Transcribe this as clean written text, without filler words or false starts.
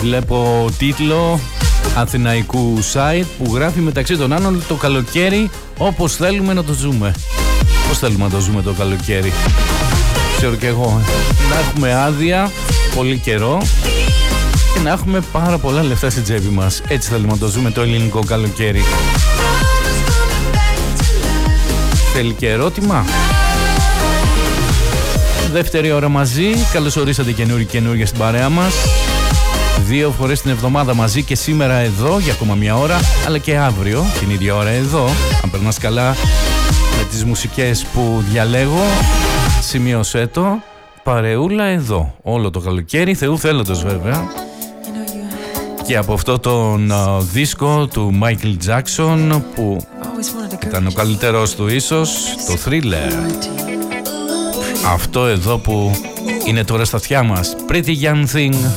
Βλέπω τίτλο αθηναϊκού site που γράφει μεταξύ των άλλων το καλοκαίρι όπως θέλουμε να το ζούμε. Πώς θέλουμε να το ζούμε το καλοκαίρι? Ξέρω και εγώ. Να έχουμε άδεια πολύ καιρό και να έχουμε πάρα πολλά λεφτά στην τσέπη μας. Έτσι θέλουμε να το ζούμε το ελληνικό καλοκαίρι. Θέλει και ερώτημα. Δεύτερη ώρα μαζί. Καλώς ορίσατε καινούργια στην παρέα μας. 2 φορές την εβδομάδα μαζί και σήμερα εδώ για ακόμα μια ώρα, αλλά και αύριο την ίδια ώρα εδώ. Αν περνάς καλά με τις μουσικές που διαλέγω, σημείωσέ το. Παρεούλα εδώ όλο το καλοκαίρι, Θεού θέλοντος βέβαια. Και από αυτό τον δίσκο του Michael Jackson που ήταν ο καλύτερος του ίσως, το Thriller. Αυτό εδώ που είναι τώρα στα αυτιά μας, Pretty Young Thing.